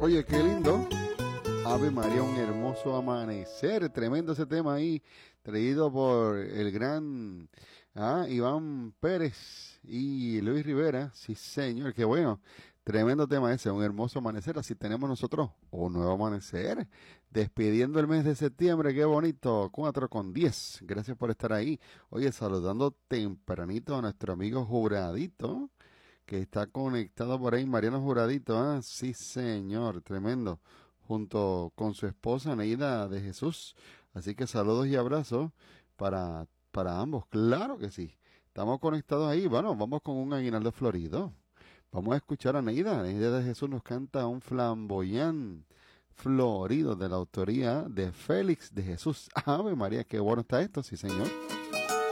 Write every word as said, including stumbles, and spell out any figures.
Oye, qué lindo. Ave María, un hermoso amanecer. Tremendo ese tema ahí, traído por el gran ah, Iván Pérez y Luis Rivera. Sí, señor, qué bueno. Tremendo tema ese, un hermoso amanecer. Así tenemos nosotros un nuevo amanecer. Despidiendo el mes de septiembre, qué bonito. Cuatro con diez. Gracias por estar ahí. Oye, saludando tempranito a nuestro amigo Juradito, que está conectado por ahí, Mariano Juradito. Ah, sí, señor, tremendo, junto con su esposa Neida de Jesús. Así que saludos y abrazos para, para ambos, claro que sí. Estamos conectados ahí. Bueno, vamos con un aguinaldo florido. Vamos a escuchar a Neida. Neida de Jesús nos canta un flamboyán florido de la autoría de Félix de Jesús. Ave María, qué bueno está esto, sí, señor.